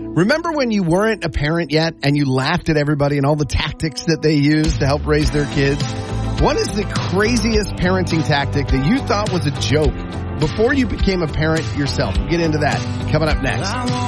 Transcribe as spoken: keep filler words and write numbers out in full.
Remember when you weren't a parent yet and you laughed at everybody and all the tactics that they used to help raise their kids? What is the craziest parenting tactic that you thought was a joke before you became a parent yourself? We'll get into that coming up next.